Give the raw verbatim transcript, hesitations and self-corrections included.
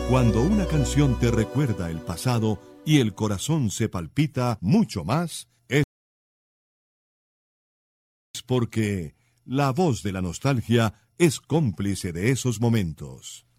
Cuando una canción te recuerda el pasado y el corazón se palpita mucho más, es porque la voz de la nostalgia es cómplice de esos momentos.